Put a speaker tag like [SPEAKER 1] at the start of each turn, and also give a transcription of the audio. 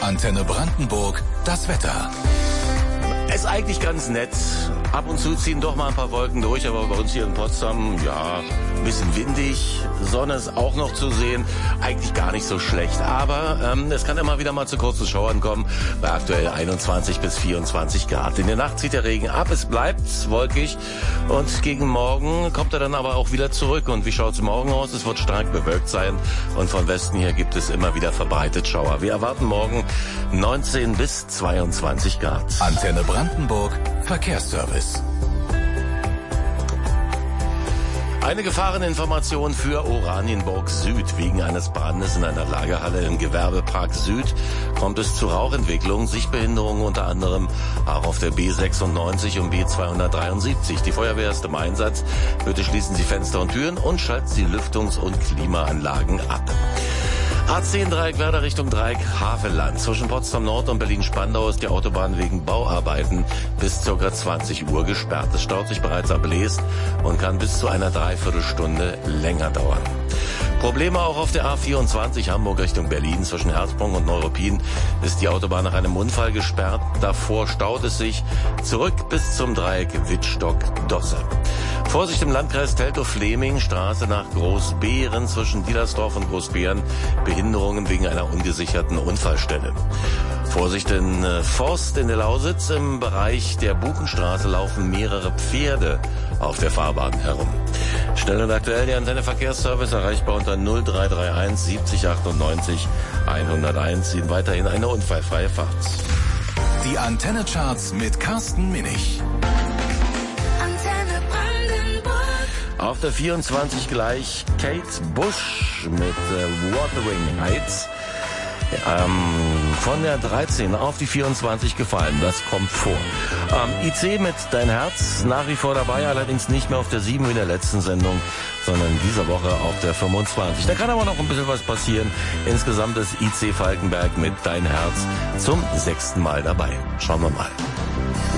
[SPEAKER 1] Antenne Brandenburg, das Wetter.
[SPEAKER 2] Ist eigentlich ganz nett. Ab und zu ziehen doch mal ein paar Wolken durch, aber bei uns hier in Potsdam, ja, ein bisschen windig. Sonne ist auch noch zu sehen. Eigentlich gar nicht so schlecht. Aber es kann immer wieder mal zu kurzen Schauern kommen. Bei aktuell 21 bis 24 Grad. In der Nacht zieht der Regen ab. Es bleibt wolkig. Und gegen Morgen kommt er dann aber auch wieder zurück. Und wie schaut es morgen aus? Es wird stark bewölkt sein. Und von Westen her gibt es immer wieder verbreitet Schauer. Wir erwarten morgen 19 bis 22 Grad.
[SPEAKER 1] Antenne Brandenburg, Verkehrsservice.
[SPEAKER 2] Eine Gefahreninformation für Oranienburg Süd. Wegen eines Brandes in einer Lagerhalle im Gewerbepark Süd kommt es zu Rauchentwicklung, Sichtbehinderungen unter anderem auch auf der B96 und B273. Die Feuerwehr ist im Einsatz. Bitte schließen Sie Fenster und Türen und schalten Sie Lüftungs- und Klimaanlagen ab. A10 Dreieck Werder Richtung Dreieck Havelland. Zwischen Potsdam Nord und Berlin-Spandau ist die Autobahn wegen Bauarbeiten bis ca. 20 Uhr gesperrt. Es staut sich bereits ab Leest und kann bis zu einer Dreiviertelstunde länger dauern. Probleme auch auf der A24 Hamburg Richtung Berlin. Zwischen Herzbronn und Neuruppin ist die Autobahn nach einem Unfall gesperrt. Davor staut es sich zurück bis zum Dreieck Wittstock-Dosse. Vorsicht im Landkreis Teltow-Fleming, Straße nach Großbeeren zwischen Dielersdorf und Großbeeren, Behinderungen wegen einer ungesicherten Unfallstelle. Vorsicht in Forst in der Lausitz, im Bereich der Buchenstraße laufen mehrere Pferde auf der Fahrbahn herum. Schnell und aktuell der Antenne Verkehrsservice erreichbar unter 0331 70 98 101. Ihnen weiterhin eine unfallfreie Fahrt.
[SPEAKER 1] Die Antenne Charts mit Carsten Minich.
[SPEAKER 2] Auf der 24 gleich Kate Bush mit Wuthering Heights. Von der 13 auf die 24 gefallen, das kommt vor. IC mit Dein Herz nach wie vor dabei, allerdings nicht mehr auf der 7 wie in der letzten Sendung, sondern in dieser Woche auf der 25. Da kann aber noch ein bisschen was passieren. Insgesamt ist IC Falkenberg mit Dein Herz zum 6. Mal dabei. Schauen wir mal.